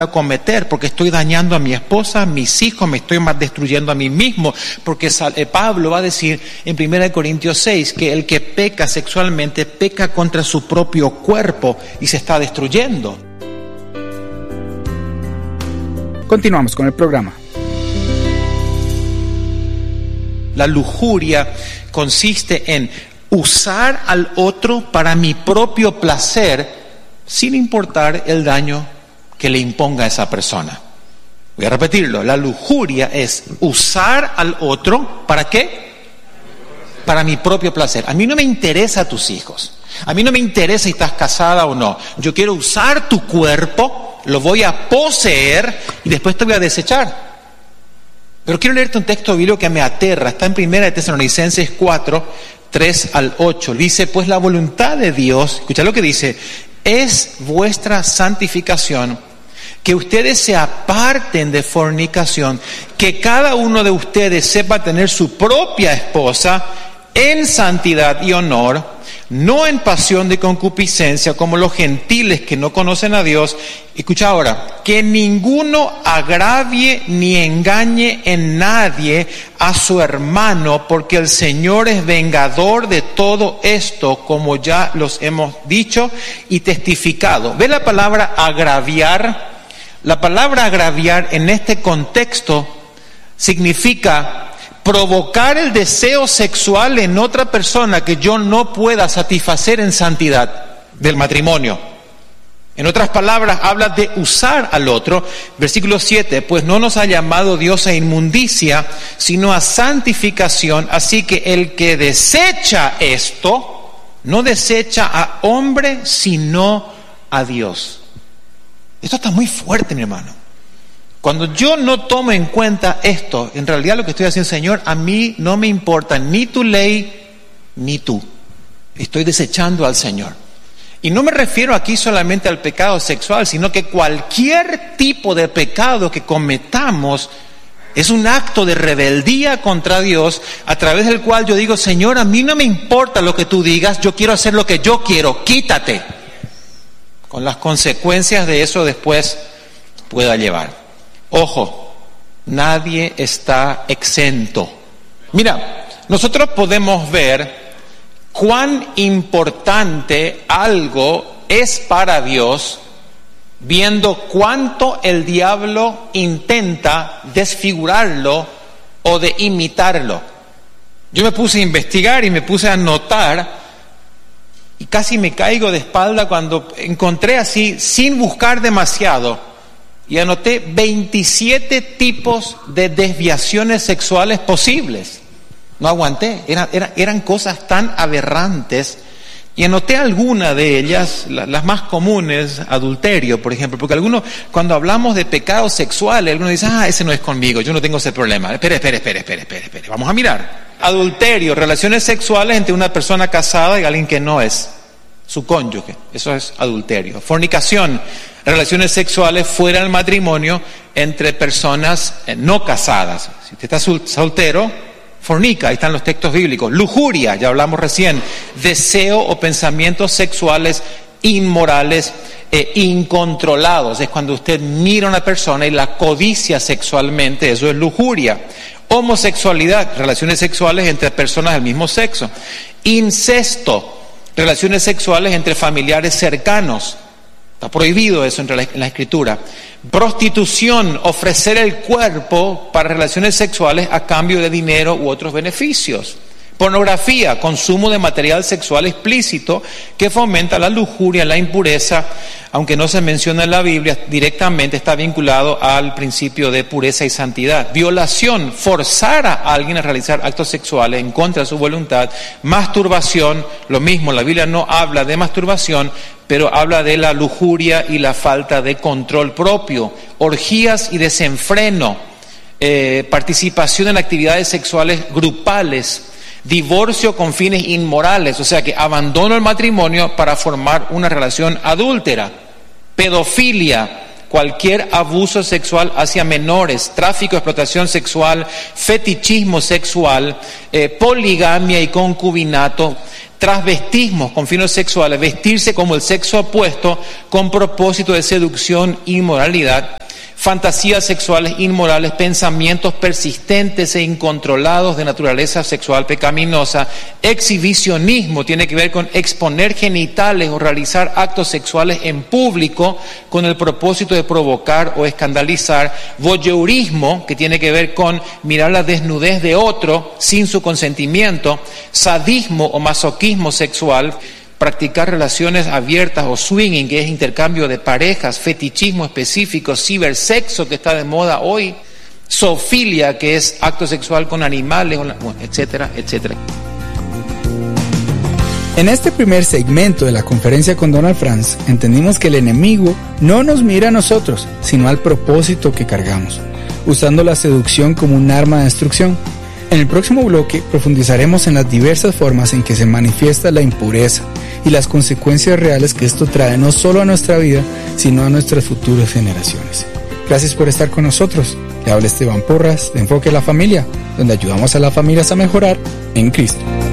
cometer, porque estoy dañando a mi esposa, a mis hijos, me estoy destruyendo a mí mismo, porque Pablo va a decir en 1 Corintios 6 que el que peca sexualmente peca contra su propio cuerpo y se está destruyendo. Continuamos con el programa. La lujuria consiste en usar al otro para mi propio placer sin importar el daño que le imponga a esa persona. Voy a repetirlo. La lujuria es usar al otro, ¿para qué? Para mi propio placer. A mí no me interesa tus hijos. A mí no me interesa si estás casada o no. Yo quiero usar tu cuerpo, lo voy a poseer y después te voy a desechar. Pero quiero leerte un texto bíblico que me aterra. Está en 1 Tesalonicenses 4, 3 al 8. Dice, pues la voluntad de Dios, escucha lo que dice, es vuestra santificación, que ustedes se aparten de fornicación, que cada uno de ustedes sepa tener su propia esposa en santidad y honor, no en pasión de concupiscencia como los gentiles que no conocen a Dios. Escucha ahora, que ninguno agravie ni engañe en nadie a su hermano, porque el Señor es vengador de todo esto, como ya los hemos dicho y testificado. ¿Ve la palabra agraviar? La palabra agraviar en este contexto significa provocar el deseo sexual en otra persona que yo no pueda satisfacer en santidad del matrimonio. En otras palabras, habla de usar al otro. Versículo 7, pues no nos ha llamado Dios a inmundicia, sino a santificación. Así que el que desecha esto, no desecha a hombre, sino a Dios. Esto está muy fuerte, mi hermano. Cuando yo no tomo en cuenta esto, en realidad lo que estoy haciendo, Señor, a mí no me importa ni tu ley, ni tú. Estoy desechando al Señor. Y no me refiero aquí solamente al pecado sexual, sino que cualquier tipo de pecado que cometamos es un acto de rebeldía contra Dios, a través del cual yo digo, Señor, a mí no me importa lo que tú digas, yo quiero hacer lo que yo quiero, quítate. Con las consecuencias de eso después pueda llevar. Ojo, nadie está exento. Mira, nosotros podemos ver cuán importante algo es para Dios viendo cuánto el diablo intenta desfigurarlo o de imitarlo. Yo me puse a investigar y me puse a notar y casi me caigo de espalda cuando encontré así, sin buscar demasiado, y anoté 27 tipos de desviaciones sexuales posibles. No aguanté, eran cosas tan aberrantes, y anoté algunas de ellas, las más comunes, adulterio, por ejemplo, porque algunos, cuando hablamos de pecados sexuales, algunos dicen, ese no es conmigo, yo no tengo ese problema. Espere, vamos a mirar. Adulterio, relaciones sexuales entre una persona casada y alguien que no es su cónyuge, eso es adulterio. Fornicación, relaciones sexuales fuera del matrimonio entre personas no casadas. Si usted está soltero, fornica, ahí están los textos bíblicos. Lujuria, ya hablamos recién, deseo o pensamientos sexuales inmorales e incontrolados. Es cuando usted mira a una persona y la codicia sexualmente, eso es lujuria. Homosexualidad, relaciones sexuales entre personas del mismo sexo. Incesto, relaciones sexuales entre familiares cercanos. Está prohibido eso en la Escritura. Prostitución, ofrecer el cuerpo para relaciones sexuales a cambio de dinero u otros beneficios. Pornografía, consumo de material sexual explícito que fomenta la lujuria, la impureza, aunque no se menciona en la Biblia, directamente está vinculado al principio de pureza y santidad. Violación, forzar a alguien a realizar actos sexuales en contra de su voluntad. Masturbación, lo mismo, la Biblia no habla de masturbación, pero habla de la lujuria y la falta de control propio. Orgías y desenfreno, participación en actividades sexuales grupales. Divorcio con fines inmorales, o sea que abandono el matrimonio para formar una relación adúltera. Pedofilia, cualquier abuso sexual hacia menores, tráfico, explotación sexual, fetichismo sexual, poligamia y concubinato, Transvestismos con fines sexuales, vestirse como el sexo opuesto con propósito de seducción e inmoralidad. Fantasías sexuales inmorales, pensamientos persistentes e incontrolados de naturaleza sexual pecaminosa. Exhibicionismo tiene que ver con exponer genitales o realizar actos sexuales en público con el propósito de provocar o escandalizar. Voyeurismo, que tiene que ver con mirar la desnudez de otro sin su consentimiento. Sadismo o masoquismo sexual, practicar relaciones abiertas o swinging, que es intercambio de parejas, fetichismo específico, cibersexo, que está de moda hoy, zoofilia, que es acto sexual con animales, etcétera, etcétera. En este primer segmento de la conferencia con Donald Franz, entendimos que el enemigo no nos mira a nosotros, sino al propósito que cargamos, usando la seducción como un arma de destrucción. En el próximo bloque profundizaremos en las diversas formas en que se manifiesta la impureza y las consecuencias reales que esto trae no solo a nuestra vida, sino a nuestras futuras generaciones. Gracias por estar con nosotros. Le habla Esteban Porras de Enfoque a la Familia, donde ayudamos a las familias a mejorar en Cristo.